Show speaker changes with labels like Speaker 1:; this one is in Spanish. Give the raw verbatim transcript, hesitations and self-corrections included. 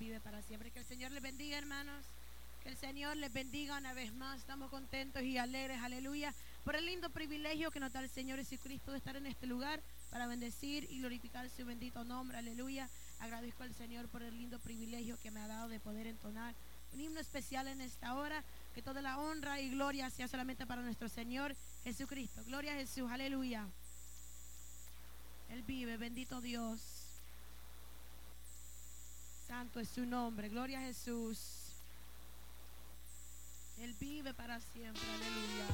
Speaker 1: vive para siempre. Que el Señor les bendiga, hermanos. Que el Señor les bendiga una vez más. Estamos contentos y alegres, aleluya, por el lindo privilegio que nos da el Señor Jesucristo de estar en este lugar para bendecir y glorificar su bendito nombre, aleluya. Agradezco al Señor por el lindo privilegio que me ha dado de poder entonar un himno especial en esta hora. Que toda la honra y gloria sea solamente para nuestro Señor Jesucristo. Gloria a Jesús, aleluya. Él vive, bendito Dios. Santo es su nombre, gloria a Jesús. Él vive para siempre, aleluya.